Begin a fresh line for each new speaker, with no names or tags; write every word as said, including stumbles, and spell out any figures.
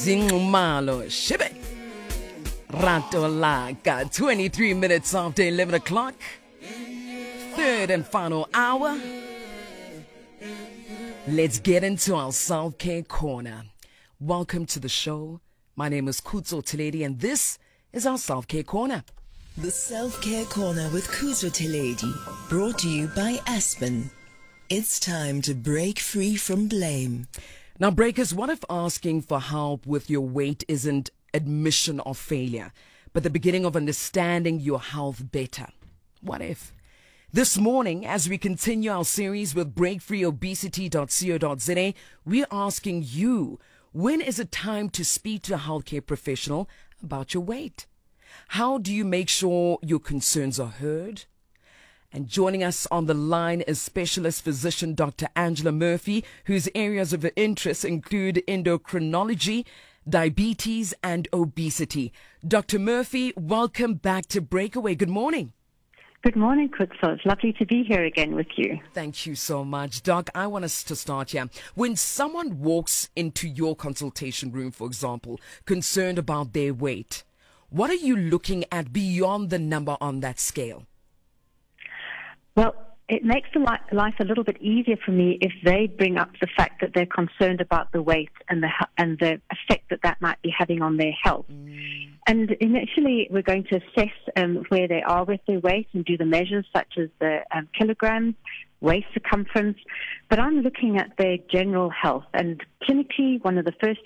Zingumalo Shibe Ratolaka, twenty-three minutes after eleven o'clock. Third and final hour. Let's get into our self-care corner. Welcome to the show. My name is Kuzo Teledi and this is our self-care corner.
The Self-Care Corner with Kuzo Teledi, brought to you by Aspen. It's time to break free from blame.
Now, breakers, what if asking for help with your weight isn't admission of failure, but the beginning of understanding your health better? What if? This morning, as we continue our series with break free obesity dot co dot za, we're asking you, when is it time to speak to a healthcare professional about your weight? How do you make sure your concerns are heard? And joining us on the line is specialist physician Doctor Angela Murphy, whose areas of interest include endocrinology, diabetes, and obesity. Doctor Murphy, welcome back to Breakaway. Good morning.
Good morning, Kutso. It's lovely to be here again with you.
Thank you so much. Doc, I want us to start here. When someone walks into your consultation room, for example, concerned about their weight, what are you looking at beyond the number on that scale?
Well, it makes the li- life a little bit easier for me if they bring up the fact that they're concerned about the weight and the and the effect that that might be having on their health. Mm. And initially, we're going to assess um, where they are with their weight and do the measures such as the um, kilograms, waist circumference. But I'm looking at their general health. And clinically, one of the first